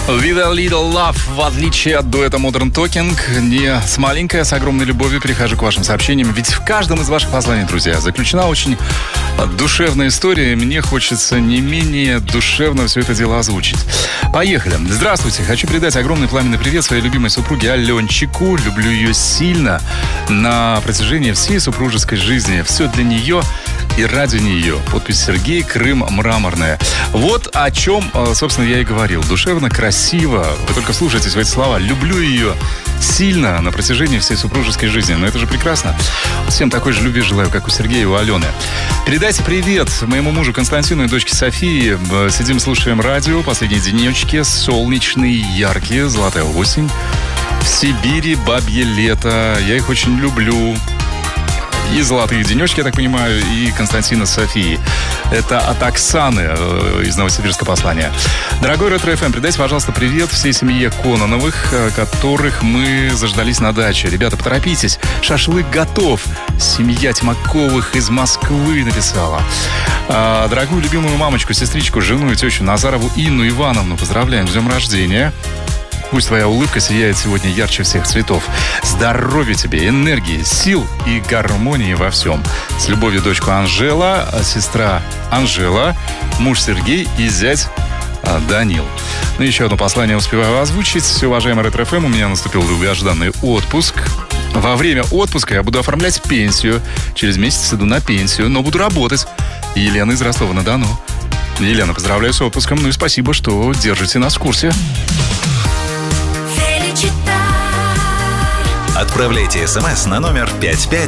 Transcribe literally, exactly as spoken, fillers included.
With a Little Love, в отличие от дуэта Modern Talking, не с маленькой, а с огромной любовью перехожу к вашим сообщениям. Ведь в каждом из ваших посланий, друзья, заключена очень душевная история. И мне хочется не менее душевно все это дело озвучить. Поехали. Здравствуйте. Хочу передать огромный пламенный привет своей любимой супруге Аленчику. Люблю ее сильно на протяжении всей супружеской жизни. Все для нее и ради нее. Подпись Сергей, Крым, Мраморная. Вот о чем, собственно, я и говорил. Душевно, красиво. Вы только слушайтесь в эти слова. Люблю ее сильно на протяжении всей супружеской жизни. Но это же прекрасно. Всем такой же любви желаю, как у Сергея и у Алены. Передайте привет моему мужу Константину и дочке Софии. Сидим, слушаем радио. Последние денечки. Солнечные, яркие. Золотая осень. В Сибири бабье лето. Я их очень люблю. И золотые денечки, я так понимаю, и Константина с Софией. Это от Оксаны э, из Новосибирска послание. Дорогой Ретро-эф эм, передайте, пожалуйста, привет всей семье Кононовых, э, которых мы заждались на даче. Ребята, поторопитесь, шашлык готов. Семья Тимаковых из Москвы написала. Э, дорогую любимую мамочку, сестричку, жену и тещу Назарову Инну Ивановну поздравляем с днем рождения. Пусть твоя улыбка сияет сегодня ярче всех цветов. Здоровья тебе, энергии, сил и гармонии во всем. С любовью, дочка Анжела, сестра Анжела, муж Сергей и зять Данил. Ну, еще одно послание успеваю озвучить. Все, уважаемый Ретро-эф эм, у меня наступил долгожданный отпуск. Во время отпуска я буду оформлять пенсию. Через месяц иду на пенсию, но буду работать. Елена из Ростова-на-Дону. Елена, поздравляю с отпуском. Ну и спасибо, что держите нас в курсе. Отправляйте смс на номер пять пять